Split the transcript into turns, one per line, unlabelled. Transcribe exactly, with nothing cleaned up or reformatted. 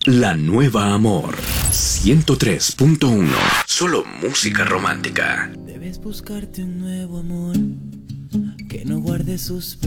La Nueva Amor ciento tres punto uno. Solo música romántica.
Debes buscarte un nuevo amor que no guarde sus